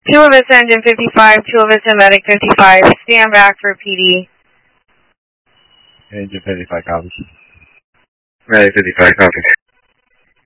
Chula Vista Engine 55, Chula Vista Medic 55, stand back for PD. Engine 55 copies. Medic 55 copies.